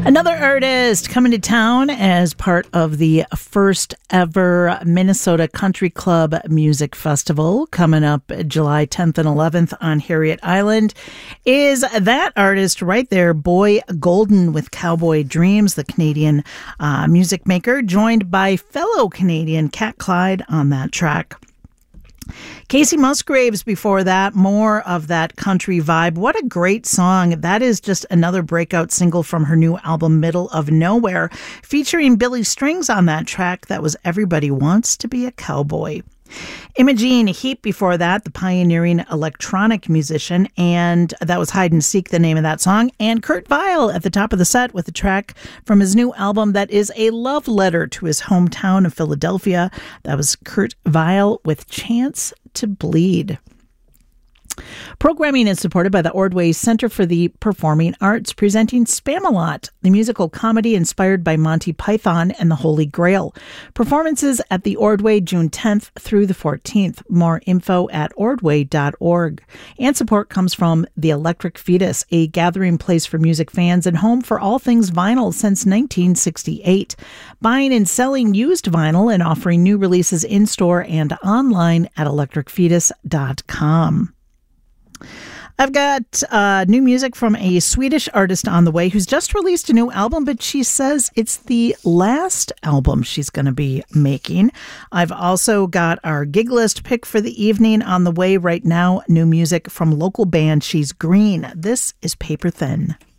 Another artist coming to town as part of the first ever Minnesota Country Club Music Festival coming up July 10th and 11th on Harriet Island is that artist right there, Boy Golden with Cowboy Dreams, the Canadian music maker, joined by fellow Canadian Cat Clyde on that track. Casey Musgraves before that, more of that country vibe. What a great song. That is just another breakout single from her new album, Middle of Nowhere, featuring Billy Strings on that track. That was Everybody Wants to Be a Cowboy. Imogene Heap before that, the pioneering electronic musician, and that was Hide and Seek, the name of that song. And Kurt Vile at the top of the set with a track from his new album that is a love letter to his hometown of Philadelphia. That was Kurt Vile with Chance to Bleed. Programming is supported by the Ordway Center for the Performing Arts, presenting Spamalot, the musical comedy inspired by Monty Python and the Holy Grail. Performances at the Ordway June 10th through the 14th. More info at ordway.org. And support comes from The Electric Fetus, a gathering place for music fans and home for all things vinyl since 1968. Buying and selling used vinyl and offering new releases in-store and online at electricfetus.com. I've got new music from a Swedish artist on the way who's just released a new album, but she says it's the last album she's going to be making. I've also got our gig list pick for the evening on the way right now. New music from local band She's Green. This is Paper Thin.